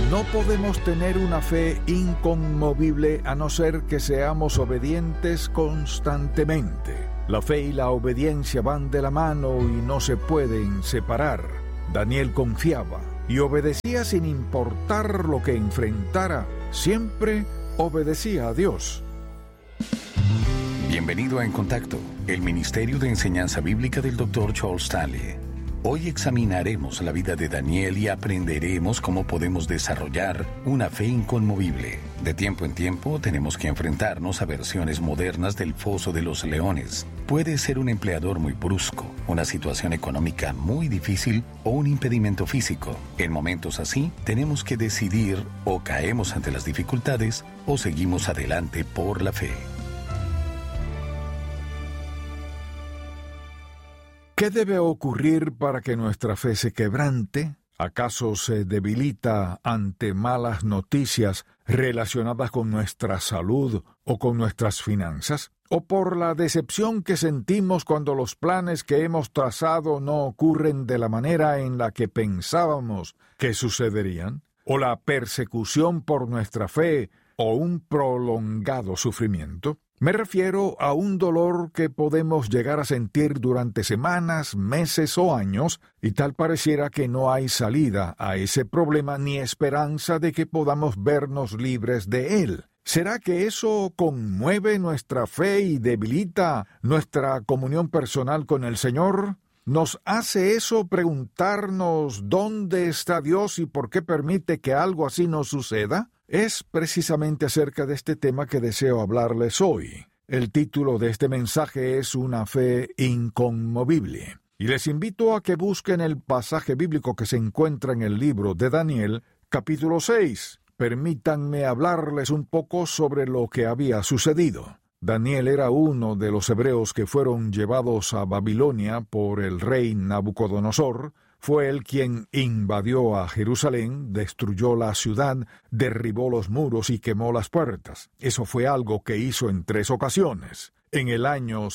No podemos tener una fe inconmovible a no ser que seamos obedientes constantemente. La fe y la obediencia van de la mano y no se pueden separar. Daniel confiaba y obedecía sin importar lo que enfrentara. Siempre obedecía a Dios. Bienvenido a En Contacto, el Ministerio de Enseñanza Bíblica del Dr. Charles Stanley. Hoy examinaremos la vida de Daniel y aprenderemos cómo podemos desarrollar una fe inconmovible. De tiempo en tiempo tenemos que enfrentarnos a versiones modernas del foso de los leones. Puede ser un empleador muy brusco, una situación económica muy difícil o un impedimento físico. En momentos así, tenemos que decidir o caemos ante las dificultades o seguimos adelante por la fe. ¿Qué debe ocurrir para que nuestra fe se quebrante? ¿Acaso se debilita ante malas noticias relacionadas con nuestra salud o con nuestras finanzas? ¿O por la decepción que sentimos cuando los planes que hemos trazado no ocurren de la manera en la que pensábamos que sucederían? ¿O la persecución por nuestra fe o un prolongado sufrimiento? Me refiero a un dolor que podemos llegar a sentir durante semanas, meses o años, y tal pareciera que no hay salida a ese problema ni esperanza de que podamos vernos libres de él. ¿Será que eso conmueve nuestra fe y debilita nuestra comunión personal con el Señor? ¿Nos hace eso preguntarnos dónde está Dios y por qué permite que algo así nos suceda? Es precisamente acerca de este tema que deseo hablarles hoy. El título de este mensaje es Una fe inconmovible. Y les invito a que busquen el pasaje bíblico que se encuentra en el libro de Daniel, capítulo 6. Permítanme hablarles un poco sobre lo que había sucedido. Daniel era uno de los hebreos que fueron llevados a Babilonia por el rey Nabucodonosor. Fue él quien invadió a Jerusalén, destruyó la ciudad, derribó los muros y quemó las puertas. Eso fue algo que hizo en 3 ocasiones. En el año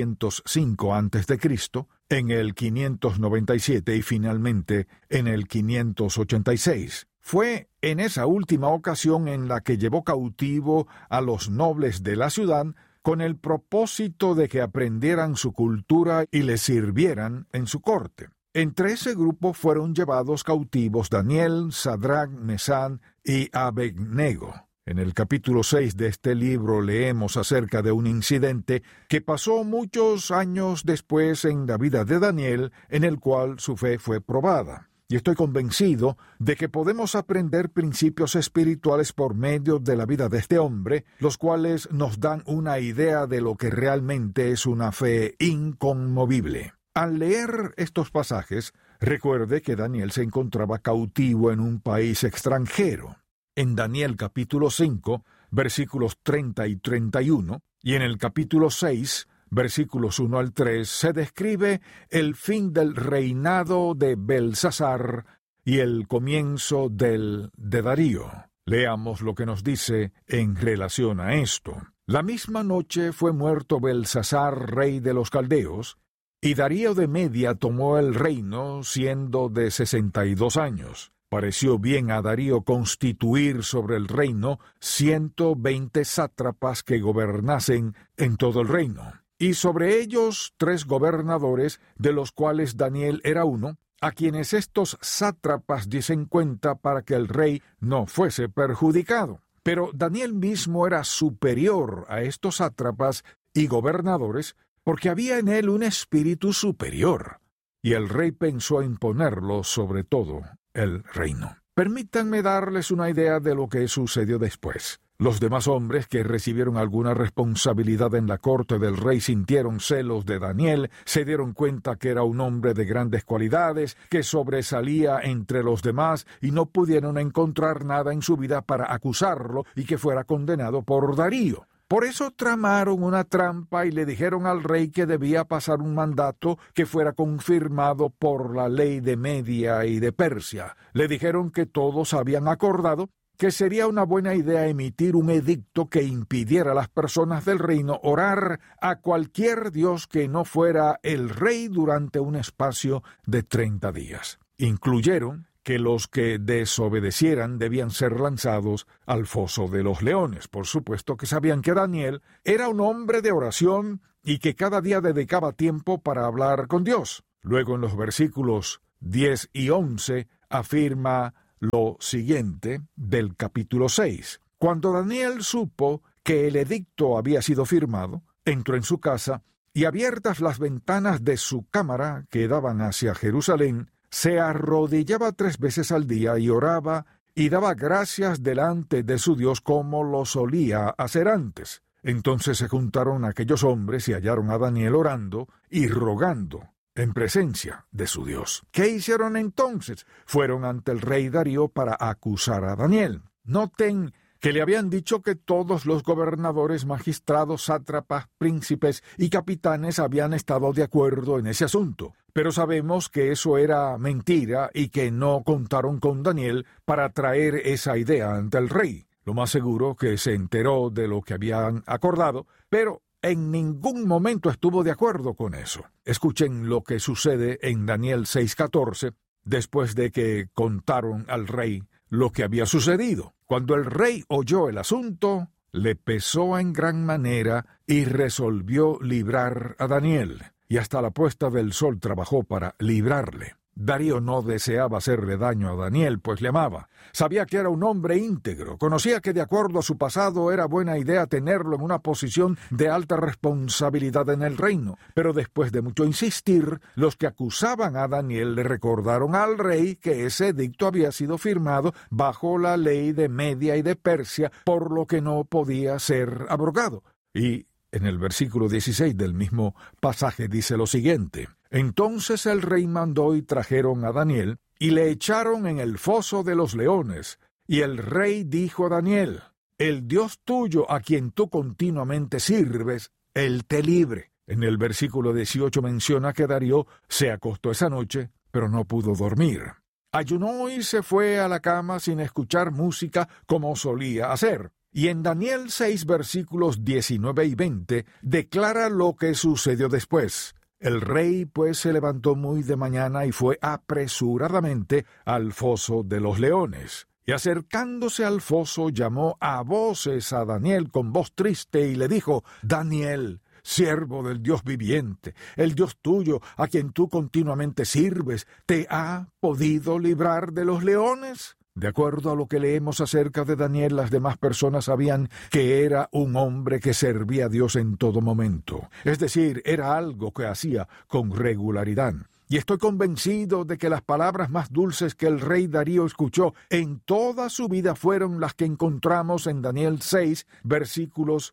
605 a.C., en el 597 y finalmente en el 586. Fue en esa última ocasión en la que llevó cautivo a los nobles de la ciudad con el propósito de que aprendieran su cultura y le sirvieran en su corte. Entre ese grupo fueron llevados cautivos Daniel, Sadrach, Mesán y Abednego. En el capítulo 6 de este libro leemos acerca de un incidente que pasó muchos años después en la vida de Daniel, en el cual su fe fue probada. Y estoy convencido de que podemos aprender principios espirituales por medio de la vida de este hombre, los cuales nos dan una idea de lo que realmente es una fe inconmovible. Al leer estos pasajes, recuerde que Daniel se encontraba cautivo en un país extranjero. En Daniel capítulo 5, versículos 30 y 31, y en el capítulo 6, versículos 1 al 3, se describe el fin del reinado de Belsasar y el comienzo de Darío. Leamos lo que nos dice en relación a esto. La misma noche fue muerto Belsasar, rey de los caldeos, y Darío de Media tomó el reino, siendo de 62 años. Pareció bien a Darío constituir sobre el reino 120 sátrapas que gobernasen en todo el reino, y sobre ellos 3 gobernadores, de los cuales Daniel era uno, a quienes estos sátrapas diesen cuenta para que el rey no fuese perjudicado. Pero Daniel mismo era superior a estos sátrapas y gobernadores, porque había en él un espíritu superior, y el rey pensó imponerlo sobre todo el reino. Permítanme darles una idea de lo que sucedió después. Los demás hombres que recibieron alguna responsabilidad en la corte del rey sintieron celos de Daniel, se dieron cuenta que era un hombre de grandes cualidades, que sobresalía entre los demás, y no pudieron encontrar nada en su vida para acusarlo y que fuera condenado por Darío. Por eso tramaron una trampa y le dijeron al rey que debía pasar un mandato que fuera confirmado por la ley de Media y de Persia. Le dijeron que todos habían acordado que sería una buena idea emitir un edicto que impidiera a las personas del reino orar a cualquier dios que no fuera el rey durante un espacio de 30 días. Incluyeron que los que desobedecieran debían ser lanzados al foso de los leones. Por supuesto que sabían que Daniel era un hombre de oración y que cada día dedicaba tiempo para hablar con Dios. Luego, en los versículos 10 y 11, afirma lo siguiente del capítulo 6. Cuando Daniel supo que el edicto había sido firmado, entró en su casa y, abiertas las ventanas de su cámara que daban hacia Jerusalén, se arrodillaba 3 veces al día y oraba y daba gracias delante de su Dios como lo solía hacer antes. Entonces se juntaron aquellos hombres y hallaron a Daniel orando y rogando en presencia de su Dios. ¿Qué hicieron entonces? Fueron ante el rey Darío para acusar a Daniel. Noten que le habían dicho que todos los gobernadores, magistrados, sátrapas, príncipes y capitanes habían estado de acuerdo en ese asunto. Pero sabemos que eso era mentira y que no contaron con Daniel para traer esa idea ante el rey. Lo más seguro que se enteró de lo que habían acordado, pero en ningún momento estuvo de acuerdo con eso. Escuchen lo que sucede en Daniel 6:14, después de que contaron al rey lo que había sucedido. Cuando el rey oyó el asunto, le pesó en gran manera y resolvió librar a Daniel, y hasta la puesta del sol trabajó para librarle. Darío no deseaba hacerle daño a Daniel, pues le amaba. Sabía que era un hombre íntegro, conocía que de acuerdo a su pasado era buena idea tenerlo en una posición de alta responsabilidad en el reino. Pero después de mucho insistir, los que acusaban a Daniel le recordaron al rey que ese edicto había sido firmado bajo la ley de Media y de Persia, por lo que no podía ser abrogado. Y en el versículo 16 del mismo pasaje dice lo siguiente: Entonces el rey mandó y trajeron a Daniel, y le echaron en el foso de los leones. Y el rey dijo a Daniel: El Dios tuyo, a quien tú continuamente sirves, él te libre. En el versículo 18 menciona que Darío se acostó esa noche, pero no pudo dormir. Ayunó y se fue a la cama sin escuchar música como solía hacer. Y en Daniel 6, versículos 19 y 20, declara lo que sucedió después. El rey, pues, se levantó muy de mañana y fue apresuradamente al foso de los leones. Y acercándose al foso, llamó a voces a Daniel con voz triste y le dijo: Daniel, siervo del Dios viviente, el Dios tuyo, a quien tú continuamente sirves, ¿te ha podido librar de los leones? De acuerdo a lo que leemos acerca de Daniel, las demás personas sabían que era un hombre que servía a Dios en todo momento. Es decir, era algo que hacía con regularidad. Y estoy convencido de que las palabras más dulces que el rey Darío escuchó en toda su vida fueron las que encontramos en Daniel 6, versículos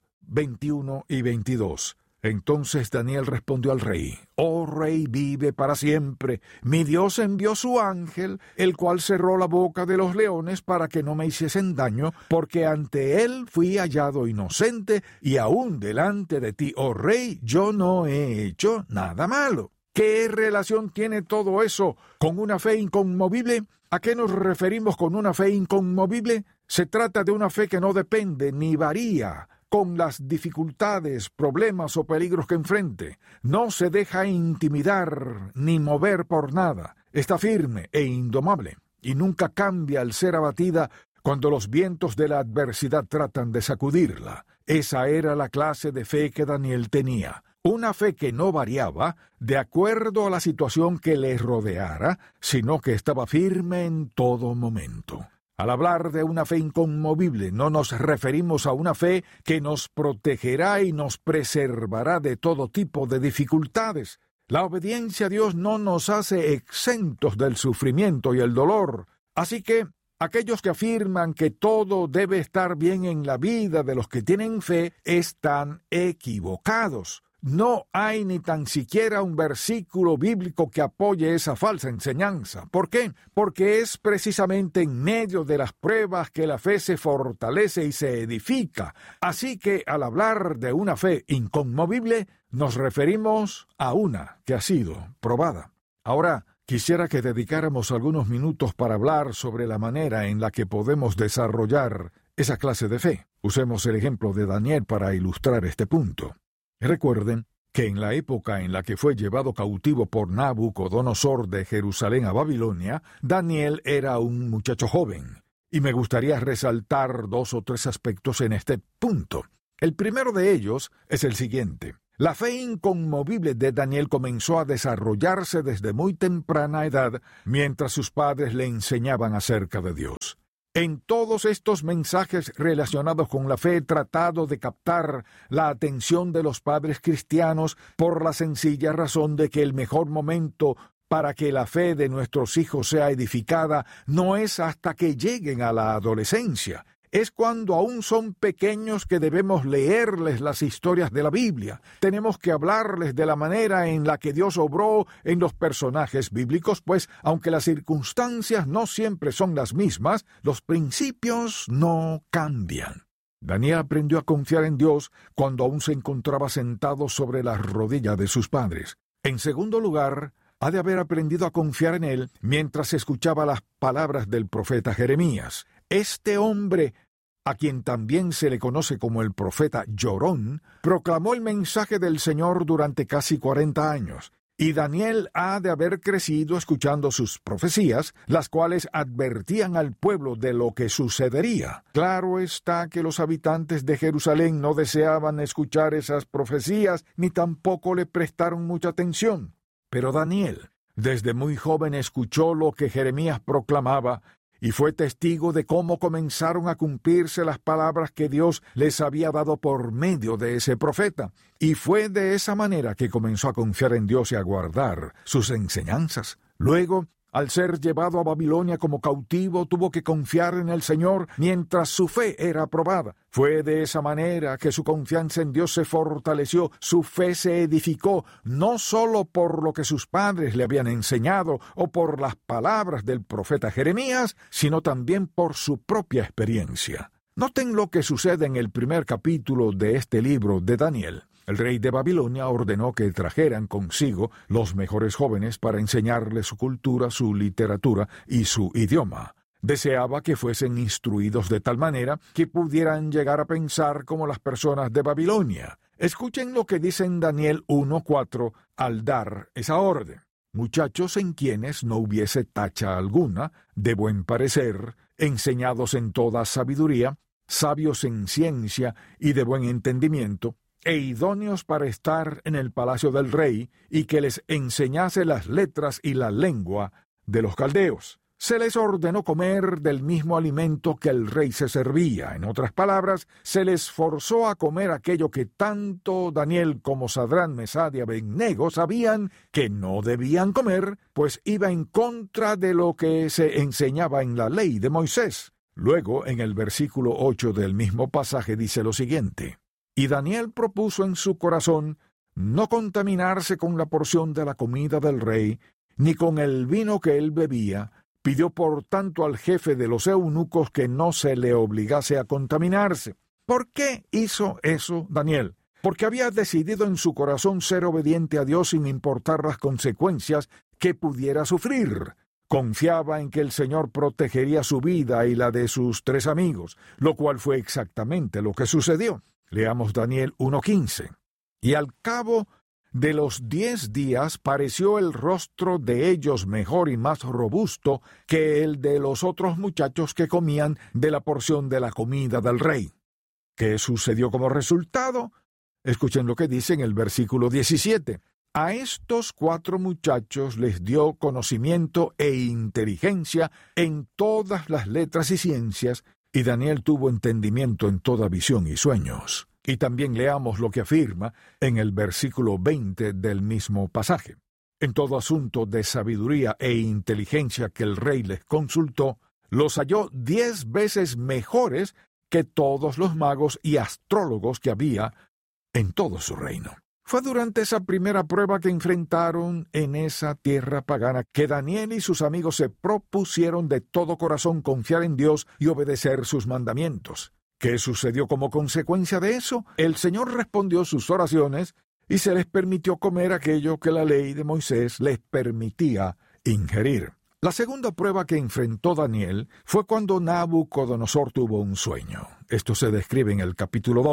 21 y 22. Entonces Daniel respondió al rey: Oh rey, vive para siempre. Mi Dios envió su ángel, el cual cerró la boca de los leones para que no me hiciesen daño, porque ante él fui hallado inocente, y aún delante de ti, oh rey, yo no he hecho nada malo. ¿Qué relación tiene todo eso con una fe inconmovible? ¿A qué nos referimos con una fe inconmovible? Se trata de una fe que no depende ni varía con las dificultades, problemas o peligros que enfrente. No se deja intimidar ni mover por nada. Está firme e indomable, y nunca cambia al ser abatida cuando los vientos de la adversidad tratan de sacudirla. Esa era la clase de fe que Daniel tenía. Una fe que no variaba de acuerdo a la situación que le rodeara, sino que estaba firme en todo momento. Al hablar de una fe inconmovible, no nos referimos a una fe que nos protegerá y nos preservará de todo tipo de dificultades. La obediencia a Dios no nos hace exentos del sufrimiento y el dolor. Así que aquellos que afirman que todo debe estar bien en la vida de los que tienen fe están equivocados. No hay ni tan siquiera un versículo bíblico que apoye esa falsa enseñanza. ¿Por qué? Porque es precisamente en medio de las pruebas que la fe se fortalece y se edifica. Así que al hablar de una fe inconmovible, nos referimos a una que ha sido probada. Ahora, quisiera que dedicáramos algunos minutos para hablar sobre la manera en la que podemos desarrollar esa clase de fe. Usemos el ejemplo de Daniel para ilustrar este punto. Recuerden que en la época en la que fue llevado cautivo por Nabucodonosor de Jerusalén a Babilonia, Daniel era un muchacho joven. Y me gustaría resaltar 2 o 3 aspectos en este punto. El primero de ellos es el siguiente. La fe inconmovible de Daniel comenzó a desarrollarse desde muy temprana edad, mientras sus padres le enseñaban acerca de Dios. En todos estos mensajes relacionados con la fe he tratado de captar la atención de los padres cristianos por la sencilla razón de que el mejor momento para que la fe de nuestros hijos sea edificada no es hasta que lleguen a la adolescencia. Es cuando aún son pequeños que debemos leerles las historias de la Biblia. Tenemos que hablarles de la manera en la que Dios obró en los personajes bíblicos, pues aunque las circunstancias no siempre son las mismas, los principios no cambian. Daniel aprendió a confiar en Dios cuando aún se encontraba sentado sobre las rodillas de sus padres. En segundo lugar, ha de haber aprendido a confiar en Él mientras escuchaba las palabras del profeta Jeremías. Este hombre, a quien también se le conoce como el profeta llorón, proclamó el mensaje del Señor durante casi 40 años, y Daniel ha de haber crecido escuchando sus profecías, las cuales advertían al pueblo de lo que sucedería. Claro está que los habitantes de Jerusalén no deseaban escuchar esas profecías, ni tampoco le prestaron mucha atención. Pero Daniel, desde muy joven, escuchó lo que Jeremías proclamaba, y fue testigo de cómo comenzaron a cumplirse las palabras que Dios les había dado por medio de ese profeta. Y fue de esa manera que comenzó a confiar en Dios y a guardar sus enseñanzas. Luego, al ser llevado a Babilonia como cautivo, tuvo que confiar en el Señor mientras su fe era probada. Fue de esa manera que su confianza en Dios se fortaleció, su fe se edificó, no solo por lo que sus padres le habían enseñado o por las palabras del profeta Jeremías, sino también por su propia experiencia. Noten lo que sucede en el primer capítulo de este libro de Daniel. El rey de Babilonia ordenó que trajeran consigo los mejores jóvenes para enseñarles su cultura, su literatura y su idioma. Deseaba que fuesen instruidos de tal manera que pudieran llegar a pensar como las personas de Babilonia. Escuchen lo que dice en Daniel 1:4 al dar esa orden. Muchachos en quienes no hubiese tacha alguna, de buen parecer, enseñados en toda sabiduría, sabios en ciencia y de buen entendimiento, e idóneos para estar en el palacio del rey, y que les enseñase las letras y la lengua de los caldeos. Se les ordenó comer del mismo alimento que el rey se servía. En otras palabras, se les forzó a comer aquello que tanto Daniel como Sadrán, Mesad y Abednego sabían que no debían comer, pues iba en contra de lo que se enseñaba en la ley de Moisés. Luego, en el versículo 8 del mismo pasaje dice lo siguiente: Y Daniel propuso en su corazón no contaminarse con la porción de la comida del rey, ni con el vino que él bebía. Pidió por tanto al jefe de los eunucos que no se le obligase a contaminarse. ¿Por qué hizo eso Daniel? Porque había decidido en su corazón ser obediente a Dios sin importar las consecuencias que pudiera sufrir. Confiaba en que el Señor protegería su vida y la de sus 3 amigos, lo cual fue exactamente lo que sucedió. Leamos Daniel 1:15. Y al cabo de los 10 días pareció el rostro de ellos mejor y más robusto que el de los otros muchachos que comían de la porción de la comida del rey. ¿Qué sucedió como resultado? Escuchen lo que dice en el versículo 17. A estos 4 muchachos les dio conocimiento e inteligencia en todas las letras y ciencias, y Daniel tuvo entendimiento en toda visión y sueños. Y también leamos lo que afirma en el versículo 20 del mismo pasaje. En todo asunto de sabiduría e inteligencia que el rey les consultó, los halló 10 veces mejores que todos los magos y astrólogos que había en todo su reino. Fue durante esa primera prueba que enfrentaron en esa tierra pagana que Daniel y sus amigos se propusieron de todo corazón confiar en Dios y obedecer sus mandamientos. ¿Qué sucedió como consecuencia de eso? El Señor respondió sus oraciones y se les permitió comer aquello que la ley de Moisés les permitía ingerir. La segunda prueba que enfrentó Daniel fue cuando Nabucodonosor tuvo un sueño. Esto se describe en el capítulo 2.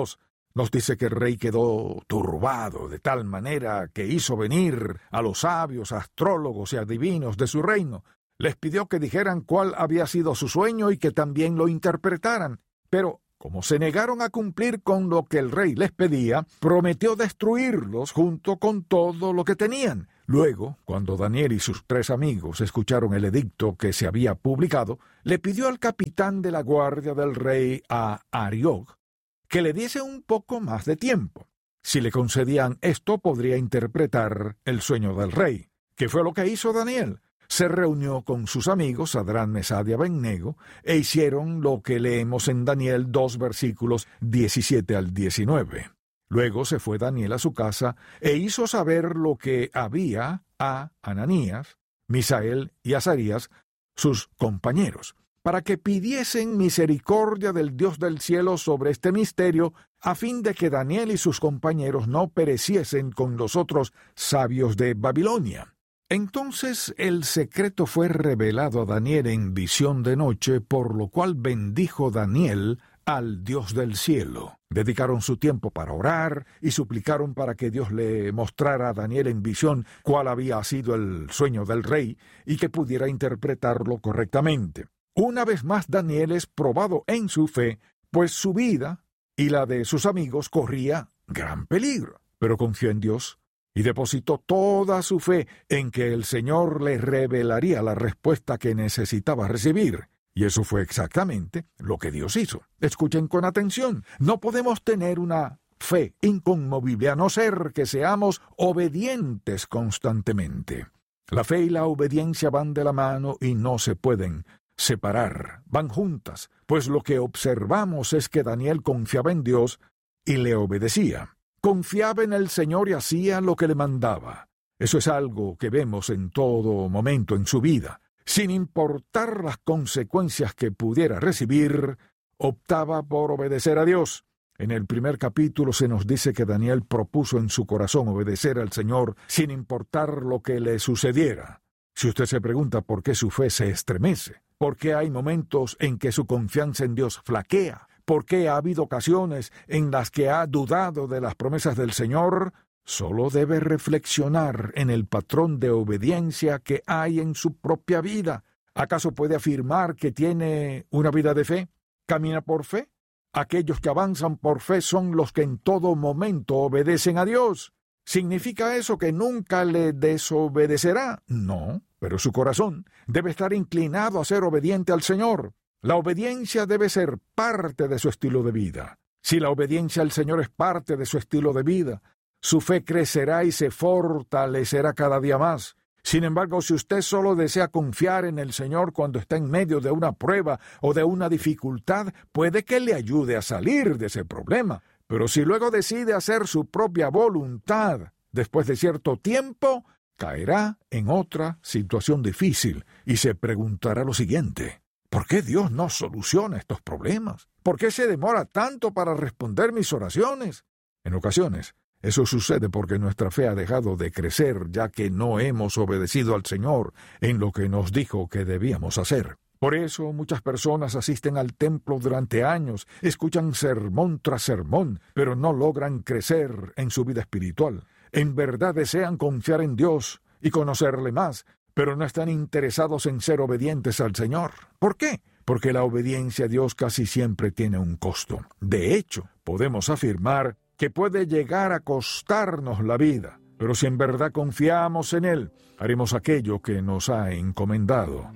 Nos dice que el rey quedó turbado de tal manera que hizo venir a los sabios, astrólogos y adivinos de su reino. Les pidió que dijeran cuál había sido su sueño y que también lo interpretaran. Pero, como se negaron a cumplir con lo que el rey les pedía, prometió destruirlos junto con todo lo que tenían. Luego, cuando Daniel y sus 3 amigos escucharon el edicto que se había publicado, le pidió al capitán de la guardia del rey, a Ariog, que le diese un poco más de tiempo. Si le concedían esto, podría interpretar el sueño del rey. ¿Qué fue lo que hizo Daniel? Se reunió con sus amigos, Sadrach, Mesach y Abednego, e hicieron lo que leemos en Daniel 2, versículos 17 al 19. Luego se fue Daniel a su casa e hizo saber lo que había a Ananías, Misael y Azarías, sus compañeros, para que pidiesen misericordia del Dios del cielo sobre este misterio, a fin de que Daniel y sus compañeros no pereciesen con los otros sabios de Babilonia. Entonces el secreto fue revelado a Daniel en visión de noche, por lo cual bendijo Daniel al Dios del cielo. Dedicaron su tiempo para orar y suplicaron para que Dios le mostrara a Daniel en visión cuál había sido el sueño del rey y que pudiera interpretarlo correctamente. Una vez más Daniel es probado en su fe, pues su vida y la de sus amigos corría gran peligro. Pero confió en Dios y depositó toda su fe en que el Señor le revelaría la respuesta que necesitaba recibir. Y eso fue exactamente lo que Dios hizo. Escuchen con atención. No podemos tener una fe inconmovible a no ser que seamos obedientes constantemente. La fe y la obediencia van de la mano y no se pueden separar, van juntas, pues lo que observamos es que Daniel confiaba en Dios y le obedecía. Confiaba en el Señor y hacía lo que le mandaba. Eso es algo que vemos en todo momento en su vida. Sin importar las consecuencias que pudiera recibir, optaba por obedecer a Dios. En el primer capítulo se nos dice que Daniel propuso en su corazón obedecer al Señor sin importar lo que le sucediera. Si usted se pregunta por qué su fe se estremece, por qué hay momentos en que su confianza en Dios flaquea, por qué ha habido ocasiones en las que ha dudado de las promesas del Señor, solo debe reflexionar en el patrón de obediencia que hay en su propia vida. ¿Acaso puede afirmar que tiene una vida de fe? ¿Camina por fe? Aquellos que avanzan por fe son los que en todo momento obedecen a Dios. ¿Significa eso que nunca le desobedecerá? No, pero su corazón debe estar inclinado a ser obediente al Señor. La obediencia debe ser parte de su estilo de vida. Si la obediencia al Señor es parte de su estilo de vida, su fe crecerá y se fortalecerá cada día más. Sin embargo, si usted solo desea confiar en el Señor cuando está en medio de una prueba o de una dificultad, puede que le ayude a salir de ese problema. Pero si luego decide hacer su propia voluntad, después de cierto tiempo, caerá en otra situación difícil y se preguntará lo siguiente: ¿por qué Dios no soluciona estos problemas? ¿Por qué se demora tanto para responder mis oraciones? En ocasiones, eso sucede porque nuestra fe ha dejado de crecer, ya que no hemos obedecido al Señor en lo que nos dijo que debíamos hacer. Por eso muchas personas asisten al templo durante años, escuchan sermón tras sermón, pero no logran crecer en su vida espiritual. En verdad desean confiar en Dios y conocerle más, pero no están interesados en ser obedientes al Señor. ¿Por qué? Porque la obediencia a Dios casi siempre tiene un costo. De hecho, podemos afirmar que puede llegar a costarnos la vida, pero si en verdad confiamos en Él, haremos aquello que nos ha encomendado.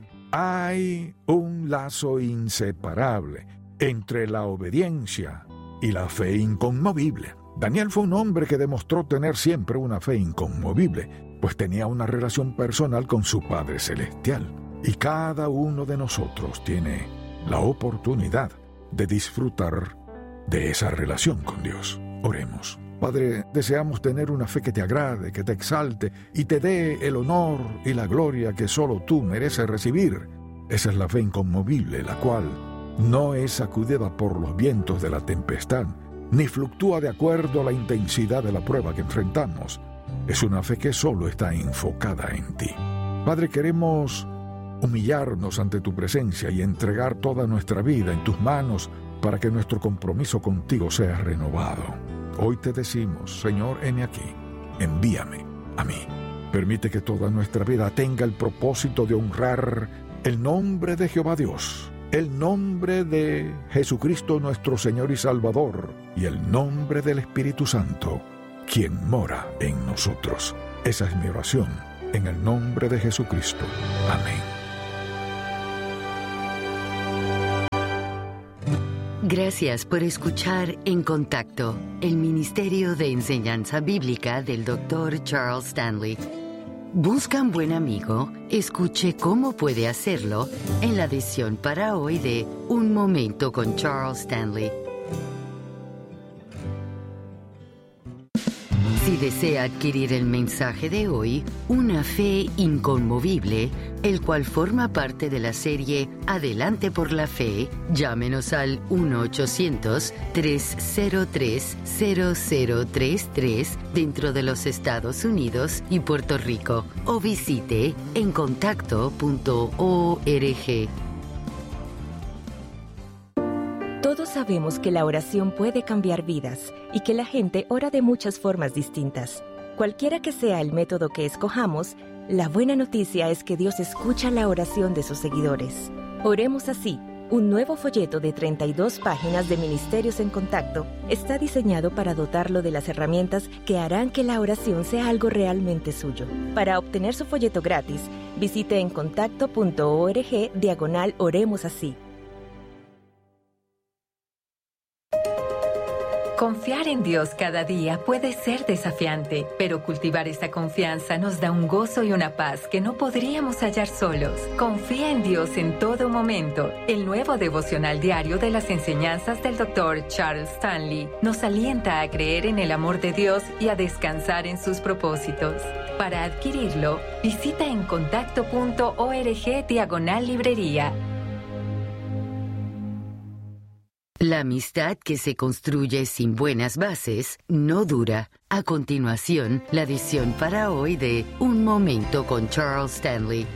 Hay un lazo inseparable entre la obediencia y la fe inconmovible. Daniel fue un hombre que demostró tener siempre una fe inconmovible, pues tenía una relación personal con su Padre Celestial. Y cada uno de nosotros tiene la oportunidad de disfrutar de esa relación con Dios. Oremos. Padre, deseamos tener una fe que te agrade, que te exalte y te dé el honor y la gloria que solo tú mereces recibir. Esa es la fe inconmovible, la cual no es sacudida por los vientos de la tempestad, ni fluctúa de acuerdo a la intensidad de la prueba que enfrentamos. Es una fe que solo está enfocada en ti. Padre, queremos humillarnos ante tu presencia y entregar toda nuestra vida en tus manos para que nuestro compromiso contigo sea renovado. Hoy te decimos, Señor, heme aquí, envíame a mí. Permite que toda nuestra vida tenga el propósito de honrar el nombre de Jehová Dios, el nombre de Jesucristo nuestro Señor y Salvador, y el nombre del Espíritu Santo, quien mora en nosotros. Esa es mi oración, en el nombre de Jesucristo. Amén. Gracias por escuchar En Contacto, el Ministerio de Enseñanza Bíblica del Dr. Charles Stanley. ¿Busca un buen amigo? Escuche cómo puede hacerlo en la edición para hoy de Un Momento con Charles Stanley. Si desea adquirir el mensaje de hoy, Una fe inconmovible, el cual forma parte de la serie Adelante por la Fe, llámenos al 1-800-303-0033 dentro de los Estados Unidos y Puerto Rico, o visite encontacto.org. Todos sabemos que la oración puede cambiar vidas y que la gente ora de muchas formas distintas. Cualquiera que sea el método que escojamos, la buena noticia es que Dios escucha la oración de sus seguidores. Oremos así. Un nuevo folleto de 32 páginas de Ministerios en Contacto está diseñado para dotarlo de las herramientas que harán que la oración sea algo realmente suyo. Para obtener su folleto gratis, visite encontacto.org/oremos así. Confiar en Dios cada día puede ser desafiante, pero cultivar esta confianza nos da un gozo y una paz que no podríamos hallar solos. Confía en Dios en todo momento. El nuevo devocional diario de las enseñanzas del Dr. Charles Stanley nos alienta a creer en el amor de Dios y a descansar en sus propósitos. Para adquirirlo, visita encontacto.org/librería. La amistad que se construye sin buenas bases no dura. A continuación, la edición para hoy de Un Momento con Charles Stanley.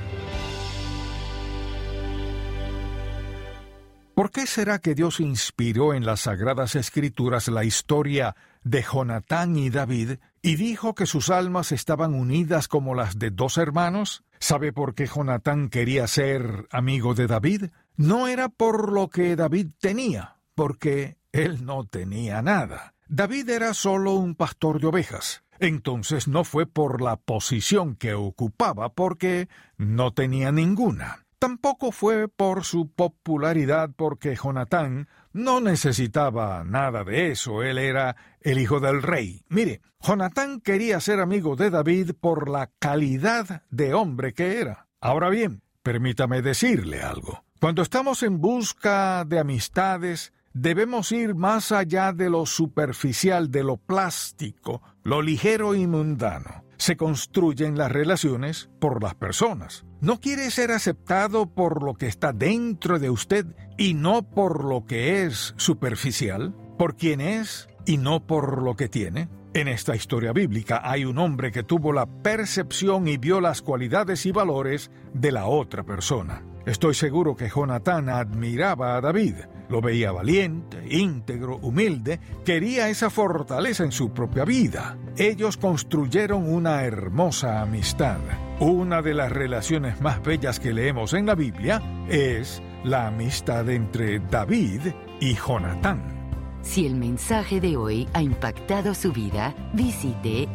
¿Por qué será que Dios inspiró en las Sagradas Escrituras la historia de Jonatán y David y dijo que sus almas estaban unidas como las de dos hermanos? ¿Sabe por qué Jonatán quería ser amigo de David? No era por lo que David tenía, porque él no tenía nada. David era solo un pastor de ovejas. Entonces no fue por la posición que ocupaba, porque no tenía ninguna. Tampoco fue por su popularidad, porque Jonatán no necesitaba nada de eso. Él era el hijo del rey. Mire, Jonatán quería ser amigo de David por la calidad de hombre que era. Ahora bien, permítame decirle algo. Cuando estamos en busca de amistades, debemos ir más allá de lo superficial, de lo plástico, lo ligero y mundano. Se construyen las relaciones por las personas. ¿No quiere ser aceptado por lo que está dentro de usted y no por lo que es superficial? ¿Por quién es y no por lo que tiene? En esta historia bíblica hay un hombre que tuvo la percepción y vio las cualidades y valores de la otra persona. Estoy seguro que Jonatán admiraba a David. Lo veía valiente, íntegro, humilde. Quería esa fortaleza en su propia vida. Ellos construyeron una hermosa amistad. Una de las relaciones más bellas que leemos en la Biblia es la amistad entre David y Jonatán. Si el mensaje de hoy ha impactado su vida, visite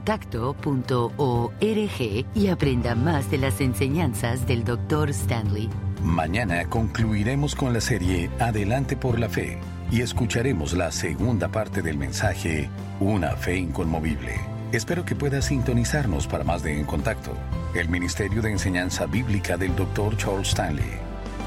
encontacto.org y aprenda más de las enseñanzas del Dr. Stanley. Mañana concluiremos con la serie Adelante por la Fe y escucharemos la segunda parte del mensaje Una fe inconmovible. Espero que pueda sintonizarnos para más de En Contacto, el Ministerio de Enseñanza Bíblica del Dr. Charles Stanley.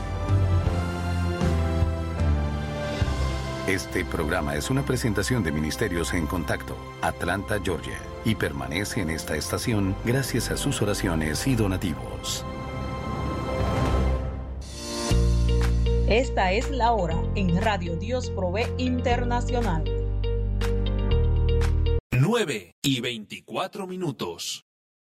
Este programa es una presentación de Ministerios en Contacto, Atlanta, Georgia, y permanece en esta estación gracias a sus oraciones y donativos. Esta es la hora en Radio Dios Provee Internacional. 9:24.